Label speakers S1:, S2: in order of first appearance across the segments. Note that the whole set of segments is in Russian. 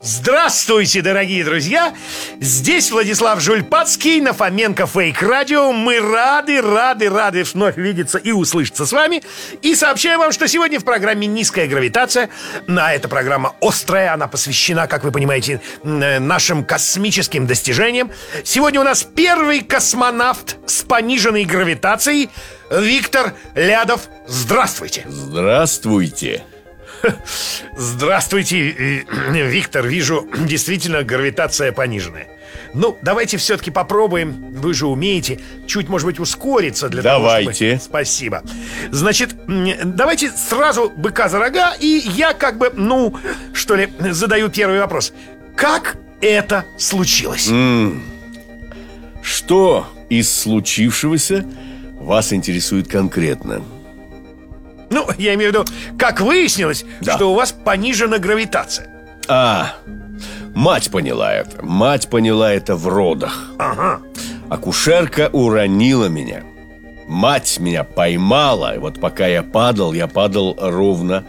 S1: Здравствуйте, дорогие друзья! Здесь Владислав Жульпацкий на Фоменко Фейк Радио. Мы рады вновь видеться и услышаться с вами. И сообщаем вам, что сегодня в программе «Низкая гравитация». Эта программа острая, она посвящена, как вы понимаете, нашим космическим достижениям. Сегодня у нас первый космонавт с пониженной гравитацией Виктор Лядов. Здравствуйте!
S2: Здравствуйте!
S1: Здравствуйте, Виктор. Вижу, действительно, гравитация пониженная. Ну, давайте все-таки попробуем. Вы же умеете чуть, может быть, ускориться для
S2: давайте.
S1: того, чтобы... Спасибо. Значит, давайте сразу быка за рога. И я задаю первый вопрос. Как это случилось?
S2: Что из случившегося вас интересует конкретно?
S1: Ну, я имею в виду, как выяснилось, что у вас понижена гравитация.
S2: Мать поняла это. Мать поняла это в родах.
S1: Ага.
S2: Акушерка уронила меня. Мать меня поймала. И вот пока я падал ровно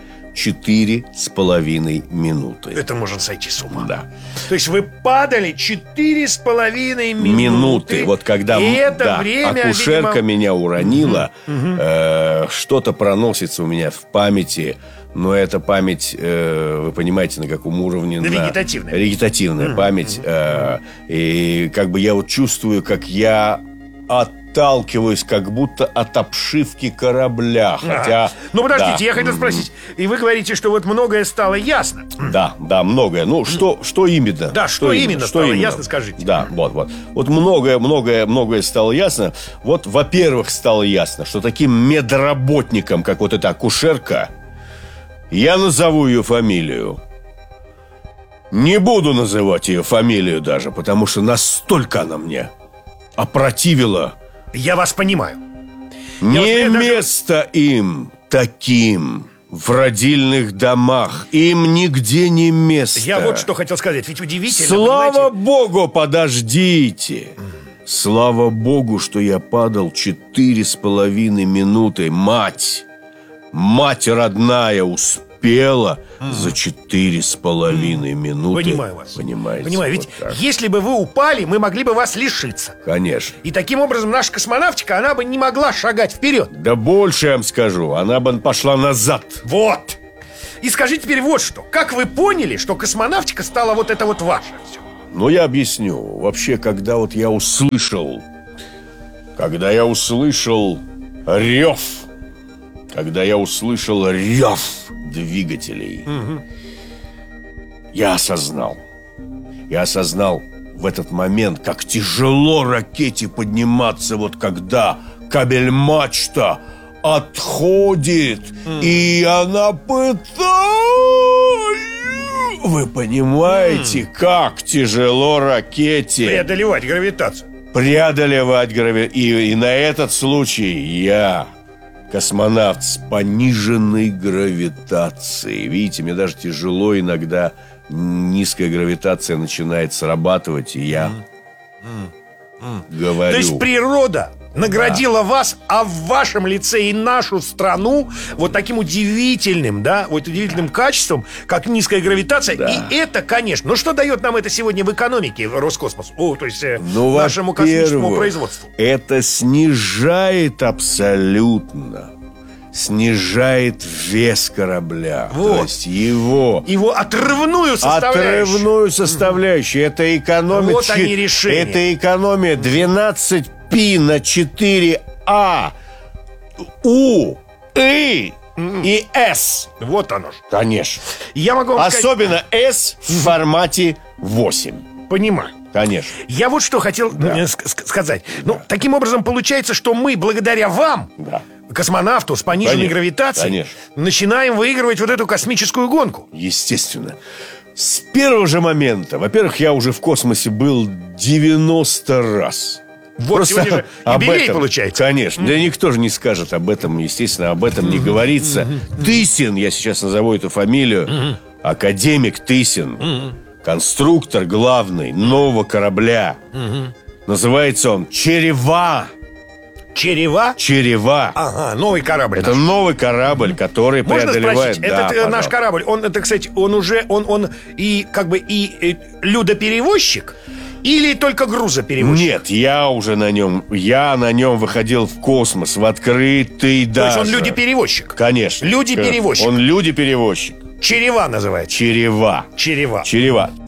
S2: 4,5 минуты.
S1: Это можно сойти с ума.
S2: Да.
S1: То есть вы падали 4,5 минуты.
S2: Вот когда
S1: это время,
S2: акушерка меня уронила, что-то проносится у меня в памяти. Но эта память, вы понимаете, на каком уровне?
S1: Вегетативная.
S2: Вегетативная память. И как бы я вот чувствую, как я отталкиваюсь, как будто от обшивки корабля. Хотя...
S1: Ну, подождите, я хотел спросить. И вы говорите, что вот многое стало ясно.
S2: Да, многое. Ну, что именно?
S1: Да, что именно стало ясно, скажите.
S2: Да, вот. Вот многое стало ясно. Вот, во-первых, стало ясно, что таким медработником, как вот эта акушерка, я назову ее фамилию. Не буду называть ее фамилию даже, потому что настолько она мне опротивила.
S1: Я вас понимаю.
S2: Не место им таким в родильных домах. Им нигде не место.
S1: Я вот что хотел сказать. Ведь удивительно,
S2: Слава Богу, подождите. Слава Богу, что я падал 4,5 минуты. Мать родная успела за 4,5 минуты.
S1: Понимаю вас.
S2: Понимаете?
S1: Понимаю, ведь если бы вы упали, мы могли бы вас лишиться.
S2: Конечно.
S1: И таким образом наша космонавтика, она бы не могла шагать вперед.
S2: Да больше я вам скажу, она бы пошла назад.
S1: Вот. И скажите теперь вот что. Как вы поняли, что космонавтика стала вот это вот ваше все?
S2: Ну, я объясню. Вообще, когда я услышал рев, когда я услышал рев двигателей, я осознал в этот момент, как тяжело ракете подниматься, вот когда кабель-мачта отходит, и она пытается... Вы понимаете, как тяжело ракете
S1: преодолевать гравитацию.
S2: И на этот случай я... космонавт с пониженной гравитацией. Видите, мне даже тяжело иногда. Низкая гравитация начинает срабатывать, и я говорю.
S1: То есть природа наградила вас, а в вашем лице и нашу страну вот таким удивительным, удивительным качеством, как низкая гравитация. Да. И это, конечно, что дает нам это сегодня в экономике Роскосмосу? То есть нашему космическому производству.
S2: Это снижает абсолютно. Снижает вес корабля.
S1: Вот.
S2: То есть его отрывную составляющую. Это экономит.
S1: Вот они решения.
S2: Это экономия 12 пи на 4А. У, И и С.
S1: Вот оно же.
S2: Конечно.
S1: Я могу вам
S2: особенно сказать... С в формате 8.
S1: Понимаю.
S2: Конечно.
S1: Я вот что хотел сказать. Таким образом, получается, что мы, благодаря вам, космонавту с пониженной гравитацией, начинаем выигрывать вот эту космическую гонку.
S2: Естественно. С первого же момента. Во-первых, я уже в космосе был 90 раз.
S1: Вот просто сегодня же юбилей получается.
S2: Конечно. Да никто же не скажет об этом. Естественно, об этом не говорится. Тысин, я сейчас назову эту фамилию. Академик Тысин. Конструктор главный нового корабля. Называется он «Черева».
S1: Черева?
S2: Черева.
S1: Ага, новый корабль.
S2: Это новый корабль, который
S1: Можно
S2: преодолевает...
S1: спросить, этот наш корабль, он, это, кстати, он уже, он и как бы и людоперевозчик или только грузоперевозчик?
S2: Нет, я на нем выходил в космос, в открытый даже.
S1: То есть он люди-перевозчик?
S2: Конечно.
S1: Люди-перевозчик.
S2: Он люди-перевозчик.
S1: Черева называется.
S2: Черева.
S1: Черева.
S2: Черева.